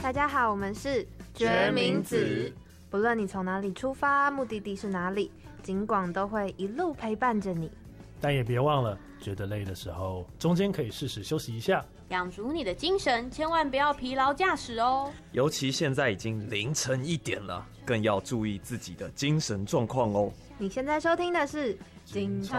大家好，我们是决明子。 不论你从哪里出发，目的地是哪里，警广都会一路陪伴着你。 但也别忘了，觉得累的时候，中间可以适时休息一下， 养足你的精神，千万不要疲劳驾驶哦。 尤其现在已经凌晨1点了，更要注意自己的精神状况哦。 你现在收听的是警车